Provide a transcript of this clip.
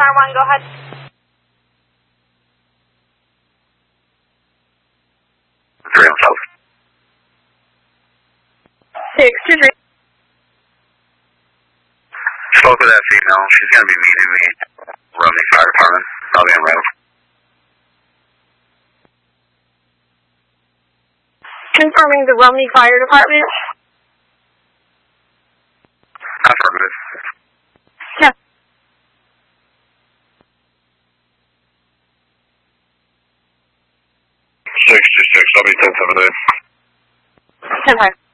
Center 1, go ahead. 3 on South. 623. Spoke with that female. She's going to be meeting me. Romney Fire Department. I'll be en route. Confirming the Romney Fire Department. Affirmative. Yeah. 626, I'll be 10-7. 10-5.